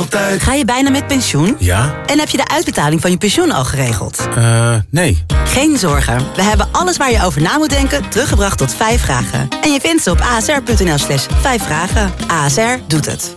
altijd. Ga je bijna met pensioen? Ja. En heb je de uitbetaling van je pensioen al geregeld? Nee. Geen zorgen. We hebben alles waar je over na moet denken teruggebracht tot 5 vragen. En je vindt ze op asr.nl/5 vragen. ASR doet het.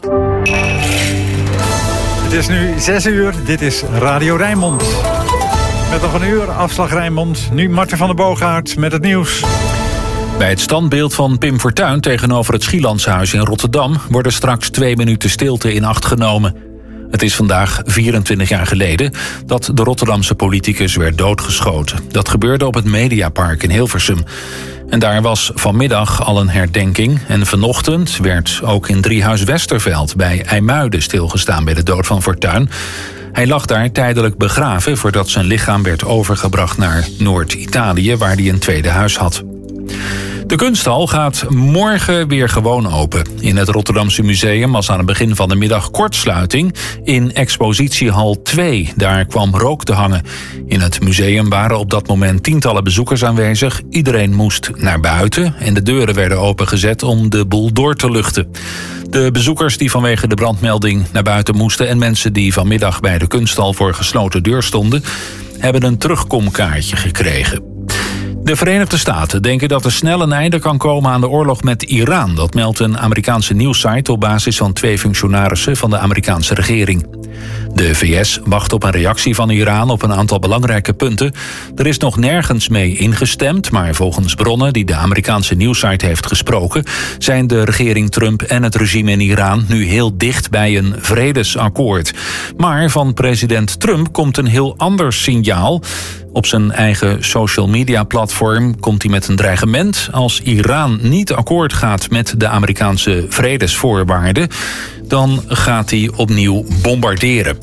Het is nu 6 uur. Dit is Radio Rijnmond. Met nog een uur afslag Rijnmond. Nu Martin van der Boogaard met het nieuws. Bij het standbeeld van Pim Fortuyn tegenover het Schielandshuis in Rotterdam worden straks 2 minuten stilte in acht genomen. Het is vandaag 24 jaar geleden dat de Rotterdamse politicus werd doodgeschoten. Dat gebeurde op het Mediapark in Hilversum. En daar was vanmiddag al een herdenking. En vanochtend werd ook in Driehuis Westerveld bij IJmuiden stilgestaan bij de dood van Fortuyn. Hij lag daar tijdelijk begraven voordat zijn lichaam werd overgebracht naar Noord-Italië, waar hij een tweede huis had. De kunsthal gaat morgen weer gewoon open. In het Rotterdamse museum was aan het begin van de middag kortsluiting in expositiehal 2. Daar kwam rook te hangen. In het museum waren op dat moment tientallen bezoekers aanwezig. Iedereen moest naar buiten en de deuren werden opengezet om de boel door te luchten. De bezoekers die vanwege de brandmelding naar buiten moesten en mensen die vanmiddag bij de kunsthal voor gesloten deur stonden, hebben een terugkomkaartje gekregen. De Verenigde Staten denken dat er snel een einde kan komen aan de oorlog met Iran. Dat meldt een Amerikaanse nieuwssite op basis van 2 functionarissen van de Amerikaanse regering. De VS wacht op een reactie van Iran op een aantal belangrijke punten. Er is nog nergens mee ingestemd, maar volgens bronnen die de Amerikaanse nieuwssite heeft gesproken, zijn de regering Trump en het regime in Iran nu heel dicht bij een vredesakkoord. Maar van president Trump komt een heel ander signaal. Op zijn eigen social media platform komt hij met een dreigement. Als Iran niet akkoord gaat met de Amerikaanse vredesvoorwaarden, dan gaat hij opnieuw bombarderen.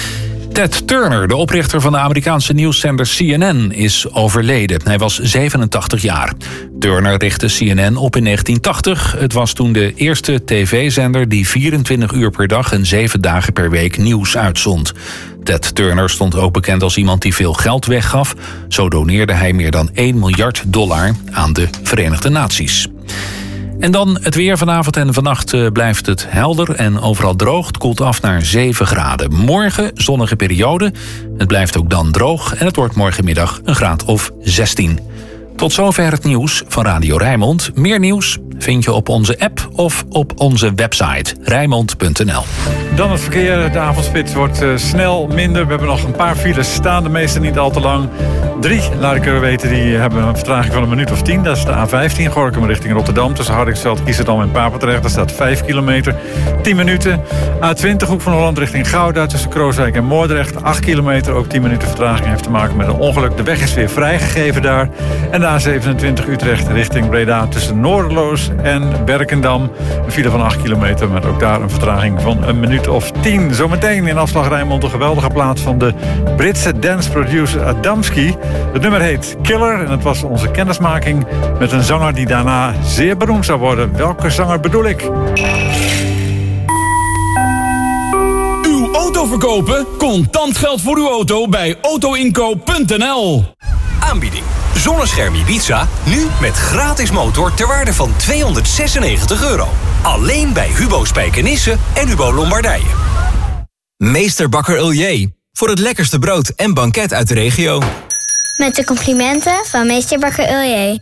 Ted Turner, de oprichter van de Amerikaanse nieuwszender CNN, is overleden. Hij was 87 jaar. Turner richtte CNN op in 1980. Het was toen de eerste tv-zender die 24 uur per dag en 7 dagen per week nieuws uitzond. Ted Turner stond ook bekend als iemand die veel geld weggaf. Zo doneerde hij meer dan $1 miljard aan de Verenigde Naties. En dan het weer. Vanavond en vannacht blijft het helder en overal droog. Het koelt af naar 7 graden. Morgen zonnige periode. Het blijft ook dan droog en het wordt morgenmiddag een graad of 16. Tot zover het nieuws van Radio Rijnmond. Meer nieuws vind je op onze app of op onze website rijnmond.nl. Dan het verkeer. De avondspits wordt snel minder. We hebben nog een paar files staan. De meeste niet al te lang. 3, laat ik er weten, die hebben een vertraging van een minuut of 10. Dat is de A15, Gorinchem richting Rotterdam. Tussen Hardingsveld, Giessendam en Papendrecht. Daar staat 5 kilometer. 10 minuten. A20, Hoek van Holland richting Gouda. Tussen Krooswijk en Moordrecht. 8 kilometer. Ook 10 minuten vertraging heeft te maken met een ongeluk. De weg is weer vrijgegeven daar. En de A27 Utrecht richting Breda. Tussen Noorderloos en Berkendam. Een file van 8 kilometer. Met ook daar een vertraging van een minuut of 10. Zometeen in afslag Rijnmond een geweldige plaats van de Britse dance producer Adamski. Het nummer heet Killer en het was onze kennismaking met een zanger die daarna zeer beroemd zou worden. Welke zanger bedoel ik? Uw auto verkopen? Contant geld voor uw auto bij autoinkoop.nl. Aanbieding. Zonnescherm Ibiza, nu met gratis motor ter waarde van €296. Alleen bij Hubo Spijkenisse en Hubo Lombardije. Meester Bakker voor het lekkerste brood en banket uit de regio. Met de complimenten van Meester Bakker.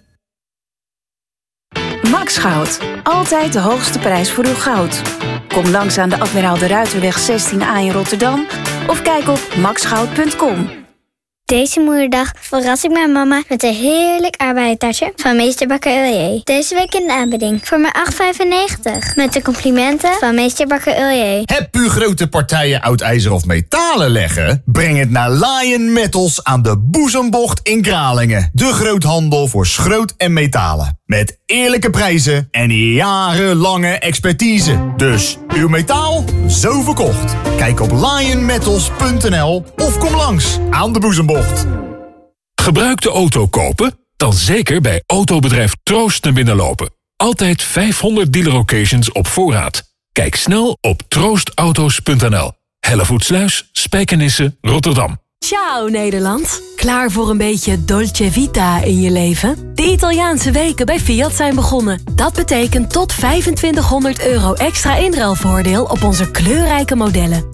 Max Goud. Altijd de hoogste prijs voor uw goud. Kom langs aan de Admiraal de Ruiterweg 16A in Rotterdam of kijk op maxgoud.com. Deze moederdag verras ik mijn mama met een heerlijk aardbeientaartje van Meester Bakker. Deze week in de aanbieding voor maar €8,95. Met de complimenten van Meester Bakker. Heb u grote partijen oud ijzer of metalen leggen? Breng het naar Lion Metals aan de Boezembocht in Kralingen. De groothandel voor schroot en metalen. Met eerlijke prijzen en jarenlange expertise. Dus uw metaal, zo verkocht. Kijk op lionmetals.nl of kom langs aan de Boezembocht. Gebruikte auto kopen? Dan zeker bij autobedrijf Troost naar binnen lopen. Altijd 500 dealer locations op voorraad. Kijk snel op troostauto's.nl. Hellevoetsluis, Spijkenisse, Rotterdam. Ciao Nederland. Klaar voor een beetje Dolce Vita in je leven? De Italiaanse weken bij Fiat zijn begonnen. Dat betekent tot €2500 extra inruilvoordeel op onze kleurrijke modellen.